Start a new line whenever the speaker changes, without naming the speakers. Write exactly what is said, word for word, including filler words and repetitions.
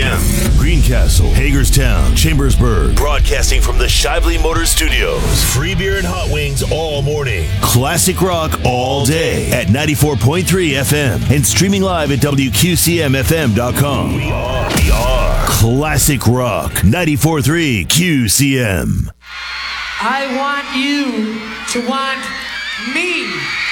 M. Greencastle, Hagerstown, Chambersburg. Broadcasting from the Shively Motor Studios. Free beer and hot wings all morning. Classic rock all day at ninety-four point three F M. And streaming live at W Q C M F M dot com. We are, we are Classic Rock ninety-four point three Q C M.
I want you to want me.